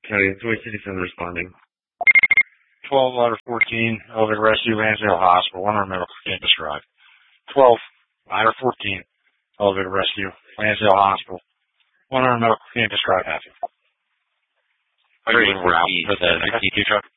County, Joy City Center responding. 12 Ladder 14, elevator rescue, Lansdale Hospital, 100 medical campus drive. 12 Ladder 14, elevator rescue, Lansdale Hospital, 100 medical campus drive. Are you en route for the 92 truck?